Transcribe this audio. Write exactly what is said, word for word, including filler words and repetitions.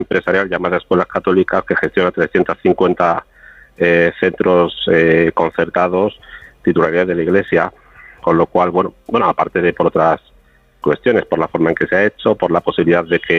empresarial llamada Escuelas Católicas, que gestiona trescientos cincuenta eh, centros eh, concertados, titularidad de la Iglesia, con lo cual, bueno, bueno, aparte de por otras cuestiones, por la forma en que se ha hecho, por la posibilidad de que